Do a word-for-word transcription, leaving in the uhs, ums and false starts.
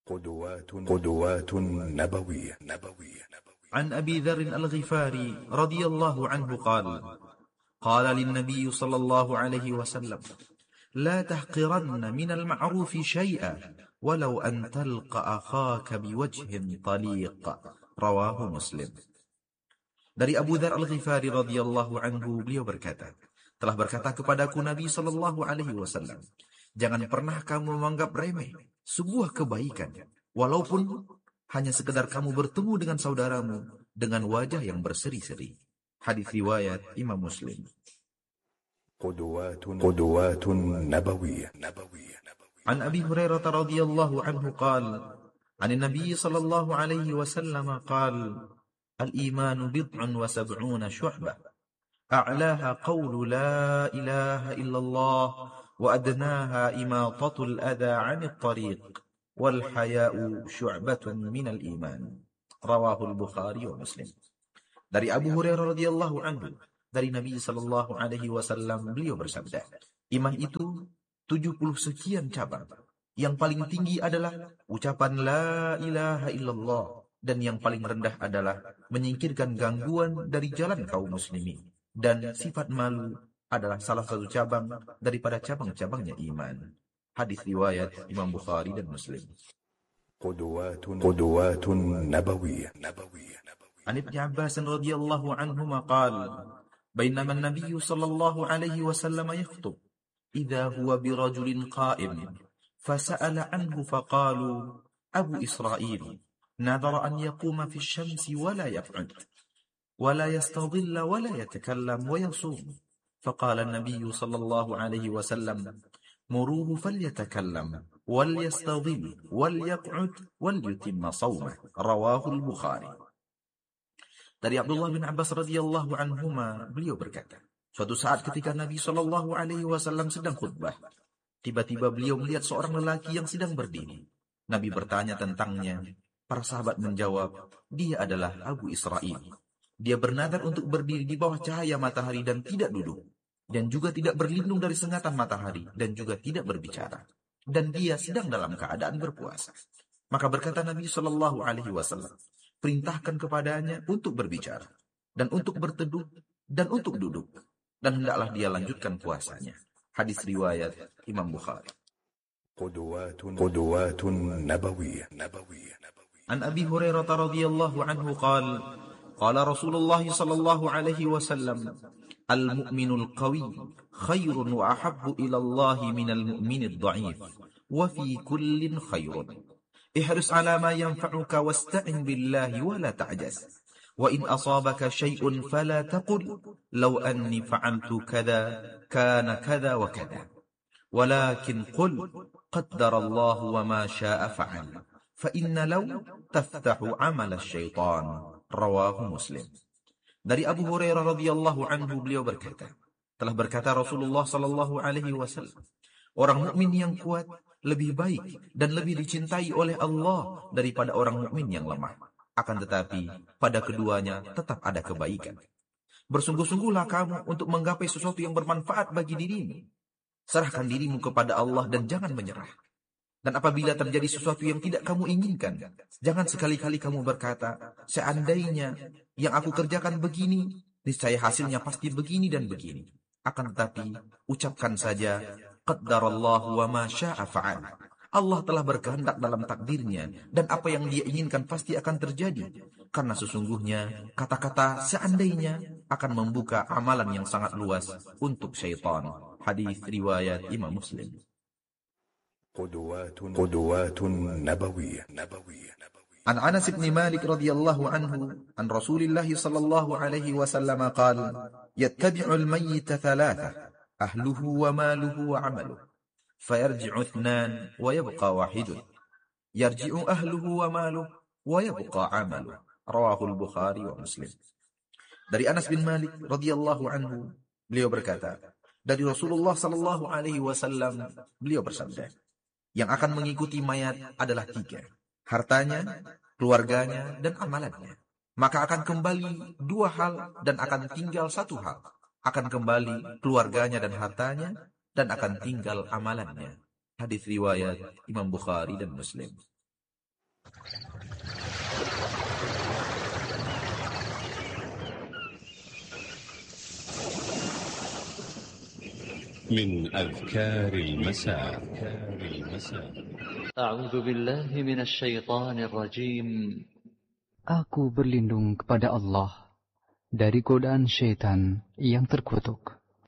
قدوات قدوات نبوية نبوية عن أبي ذر الغفاري رضي الله عنه قال قال للنبي صلى الله عليه وسلم لا تحقرن من المعروف شيئا ولو أن تلقى أخاك بوجه طليق. Rawahu Muslim. Dari Abu Dzar Al-Ghifari radhiyallahu anhu, beliau berkata, telah berkata kepadaku Nabi sallallahu alaihi wasallam, jangan pernah kamu menganggap remeh sebuah kebaikan, walaupun hanya sekedar kamu bertemu dengan saudaramu dengan wajah yang berseri-seri. Hadis riwayat Imam Muslim. قدوات قدوات نبوية نبوية عن أبي هريرة رضي الله عنه قال عن النبي صلى الله عليه وسلم قال الإيمان بضع وسبعون شعبة أعلاها قول لا إله إلا الله وأدناها إماطة الأذى عن الطريق والحياء شعبة من الإيمان. رواه البخاري ومسلم. Dari Abu Hurairah radhiyallahu anhu, dari Nabi sallallahu alaihi wasallam, beliau bersabda, iman itu tujuh puluh sekian cabang. Yang paling tinggi adalah ucapan la ilaha illallah, dan yang paling rendah adalah menyingkirkan gangguan dari jalan kaum muslimin. Dan sifat malu adalah salah satu cabang daripada cabang-cabangnya iman. Hadis riwayat Imam Bukhari dan Muslim. قدوات قدوات نبوية نبوية عن ابن عباس رضي الله عنهما قال بينما النبي صلى الله عليه وسلم يخطب إذا هو برجل قائم فسأل عنه فقالوا أبو إسرائيل نذر أن يقوم في الشمس ولا يقعد ولا يستظل ولا يتكلم ويصوم فقال النبي صلى الله عليه وسلم مروه فليتكلم وليستظل وليقعد وليتم صومه. رواه البخاري. Dari Abdullah bin Abbas radhiyallahu anhuma, beliau berkata, suatu saat ketika Nabi sallallahu alaihi wasallam sedang khutbah, tiba-tiba beliau melihat seorang lelaki yang sedang berdiri. Nabi bertanya tentangnya. Para sahabat menjawab, dia adalah Abu Israil. Dia bernadar untuk berdiri di bawah cahaya matahari dan tidak duduk, dan juga tidak berlindung dari sengatan matahari, dan juga tidak berbicara. Dan dia sedang dalam keadaan berpuasa. Maka berkata Nabi sallallahu alaihi wasallam, perintahkan kepadanya untuk berbicara, dan untuk berteduh, dan untuk duduk, dan hendaklah dia lanjutkan puasanya. Hadis riwayat Imam Bukhari. قدوات قدوات نبوية نبوية عن أبي هريرة رضي الله عنه قال قال رسول الله صلى الله عليه وسلم المؤمن القوي خير وأحب إلى الله من المؤمن الضعيف وفي كل خير احرص على ما ينفعك واستعن بالله ولا تعجز وإن أصابك شيء فلا تقل لو أني فعلت كذا كان كذا وكذا ولكن قل قدر الله وما شاء فعل فإن لو تفتح عمل الشيطان. رواه مسلم. Dari Abu Hurairah radhiyallahu anhu, beliau berkata, telah berkata Rasulullah sallallahu alaihi wasallam, orang mukmin yang kuat lebih baik dan lebih dicintai oleh Allah daripada orang mukmin yang lemah. Akan tetapi pada keduanya tetap ada kebaikan. Bersungguh-sungguhlah kamu untuk menggapai sesuatu yang bermanfaat bagi dirimu. Serahkan dirimu kepada Allah dan jangan menyerah. Dan apabila terjadi sesuatu yang tidak kamu inginkan, jangan sekali-kali kamu berkata, seandainya yang aku kerjakan begini, niscaya hasilnya pasti begini dan begini. Akan tetapi ucapkan saja, qaddarallahu wa ma syaa fa'al. Allah telah berkehendak dalam takdirnya, dan apa yang dia inginkan pasti akan terjadi. Karena sesungguhnya kata-kata seandainya akan membuka amalan yang sangat luas untuk syaitan. Hadis riwayat Imam Muslim. قدوات قدوات نبوية نبوية عن أنس بن مالك رضي الله عنه عن رسول الله صلى الله عليه وسلم قال يتبع الميت ثلاثة أهله وماله وعمله فيرجع اثنان ويبقى واحد يرجع أهله وماله ويبقى عمله. رواه البخاري ومسلم. Dari Anas bin Malik radhiyallahu anhu, beliau berkata, dari Rasulullah sallallahu alaihi wasallam, beliau bersabda, yang akan mengikuti mayat adalah tiga, hartanya, keluarganya, dan amalannya. Maka akan kembali dua hal dan akan tinggal satu hal. Akan kembali keluarganya dan hartanya, dan akan tinggal amalannya. Hadis riwayat Imam Bukhari dan Muslim. من أذكار المساء. أعوذ بالله من الشيطان الرجيم. Aku berlindung kepada Allah dari godaan syaitan yang terkutuk.